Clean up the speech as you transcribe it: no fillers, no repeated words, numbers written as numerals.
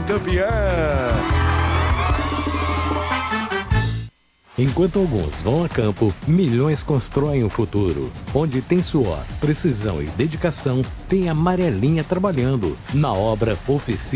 Nação campeã. Enquanto alguns vão a campo, milhões constroem o futuro. Onde tem suor, precisão e dedicação, tem a Amarelinha trabalhando na obra Oficina